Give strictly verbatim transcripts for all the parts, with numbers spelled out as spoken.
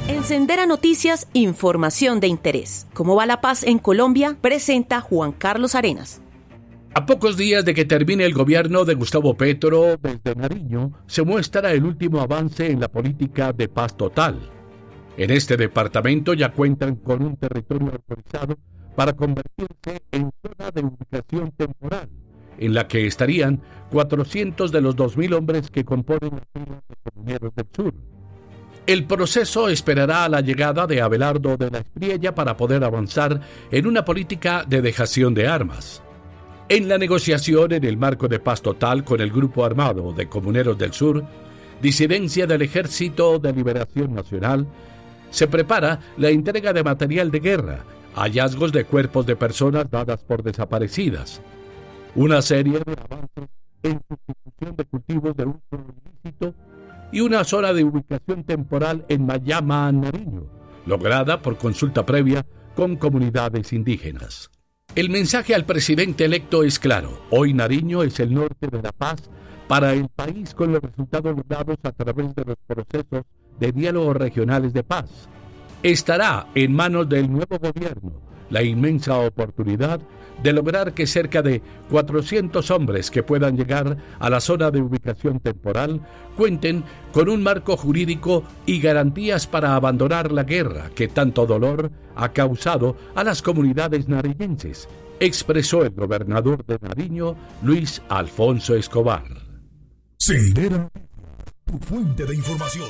En Sendera Noticias, información de interés. ¿Cómo va la paz en Colombia? Presenta Juan Carlos Arenas. A pocos días de que termine el gobierno de Gustavo Petro, desde Nariño se muestra el último avance en la política de paz total. En este departamento ya cuentan con un territorio autorizado para convertirse en zona de ubicación temporal, en la que estarían cuatrocientos de los dos mil hombres que componen las filas de Comuneros del Sur. El proceso esperará a la llegada de Abelardo de la Espriella para poder avanzar en una política de dejación de armas. En la negociación en el marco de paz total con el Grupo Armado de Comuneros del Sur, disidencia del Ejército de Liberación Nacional, se prepara la entrega de material de guerra, hallazgos de cuerpos de personas dadas por desaparecidas, una serie de avances en sustitución de cultivos de uso ilícito y una zona de ubicación temporal en Mayama, Nariño, lograda por consulta previa con comunidades indígenas. El mensaje al presidente electo es claro: hoy Nariño es el norte de la paz para el país, con los resultados logrados a través de los procesos de diálogos regionales de paz. Estará en manos del nuevo gobierno la inmensa oportunidad de lograr que cerca de cuatrocientos hombres que puedan llegar a la zona de ubicación temporal cuenten con un marco jurídico y garantías para abandonar la guerra que tanto dolor ha causado a las comunidades nariñenses, expresó el gobernador de Nariño, Luis Alfonso Escobar. Sendera, tu fuente de información.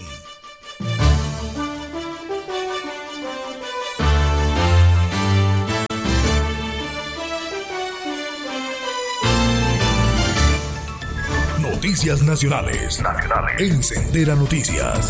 Noticias nacionales. Nacionales. En Sendera Noticias.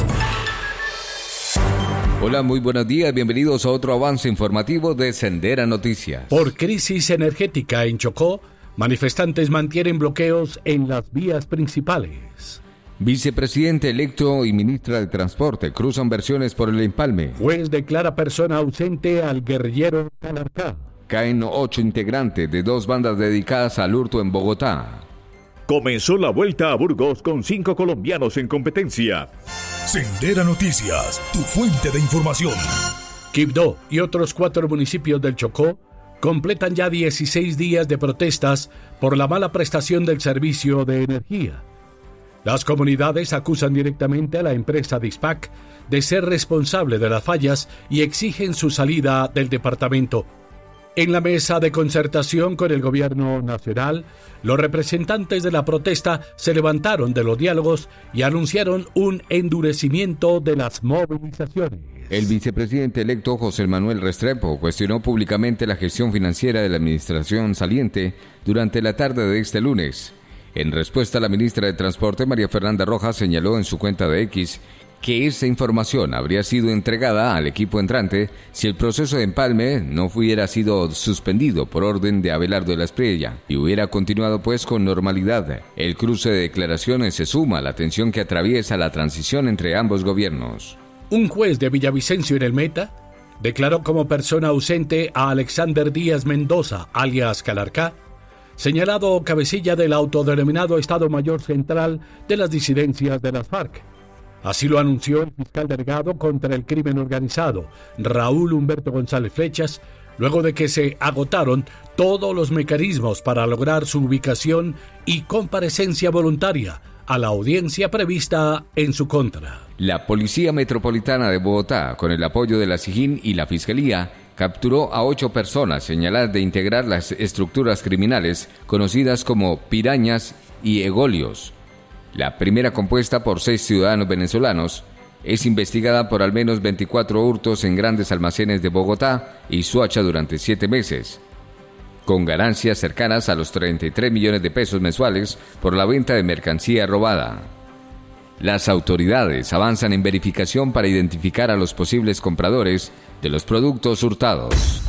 Hola, muy buenos días. Bienvenidos a otro avance informativo de Sendera Noticias. Por crisis energética en Chocó, manifestantes mantienen bloqueos en las vías principales. Vicepresidente electo y ministra de Transporte cruzan versiones por el empalme. Juez declara persona ausente al guerrillero Calarcá. Caen ocho integrantes de dos bandas dedicadas al hurto en Bogotá. Comenzó la Vuelta a Burgos con cinco colombianos en competencia. Sendera Noticias, tu fuente de información. Quibdó y otros cuatro municipios del Chocó completan ya dieciséis días de protestas por la mala prestación del servicio de energía. Las comunidades acusan directamente a la empresa Dispac de ser responsable de las fallas y exigen su salida del departamento. En la mesa de concertación con el gobierno nacional, los representantes de la protesta se levantaron de los diálogos y anunciaron un endurecimiento de las movilizaciones. El vicepresidente electo José Manuel Restrepo cuestionó públicamente la gestión financiera de la administración saliente durante la tarde de este lunes. En respuesta, la ministra de Transporte, María Fernanda Rojas, señaló en su cuenta de X que esa información habría sido entregada al equipo entrante si el proceso de empalme no hubiera sido suspendido por orden de Abelardo de la Espriella y hubiera continuado pues con normalidad. El cruce de declaraciones se suma a la tensión que atraviesa la transición entre ambos gobiernos. Un juez de Villavicencio en el Meta declaró como persona ausente a Alexander Díaz Mendoza, alias Calarcá, señalado cabecilla del autodenominado Estado Mayor Central de las disidencias de las FARC. Así lo anunció el fiscal delegado contra el crimen organizado, Raúl Humberto González Flechas, luego de que se agotaron todos los mecanismos para lograr su ubicación y comparecencia voluntaria a la audiencia prevista en su contra. La Policía Metropolitana de Bogotá, con el apoyo de la SIJIN y la Fiscalía, capturó a ocho personas señaladas de integrar las estructuras criminales conocidas como pirañas y egolios. La primera, compuesta por seis ciudadanos venezolanos, es investigada por al menos veinticuatro hurtos en grandes almacenes de Bogotá y Soacha durante siete meses, con ganancias cercanas a los treinta y tres millones de pesos mensuales por la venta de mercancía robada. Las autoridades avanzan en verificación para identificar a los posibles compradores de los productos hurtados.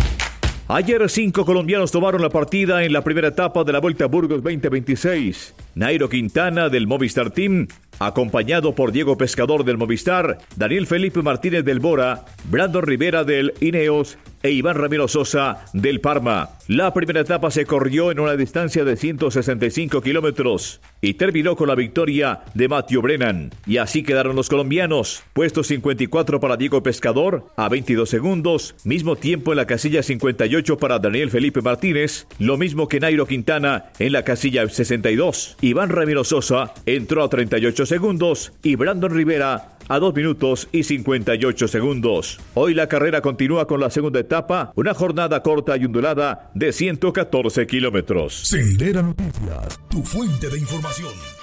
Ayer cinco colombianos tomaron la partida en la primera etapa de la Vuelta a Burgos veinte veintiséis. Nairo Quintana del Movistar Team, acompañado por Diego Pescador del Movistar, Daniel Felipe Martínez del Bora, Brandon Rivera del Ineos e Iván Ramiro Sosa del Parma. La primera etapa se corrió en una distancia de ciento sesenta y cinco kilómetros y terminó con la victoria de Matthew Brennan. Y así quedaron los colombianos. Puesto cincuenta y cuatro para Diego Pescador a veintidós segundos, mismo tiempo en la casilla cincuenta y ocho para Daniel Felipe Martínez, lo mismo que Nairo Quintana en la casilla sesenta y dos. Iván Ramiro Sosa entró a treinta y ocho segundos y Brandon Rivera a dos minutos y cincuenta y ocho segundos. Hoy la carrera continúa con la segunda etapa, una jornada corta y ondulada de ciento catorce kilómetros. Sendera Noticias, tu fuente de información.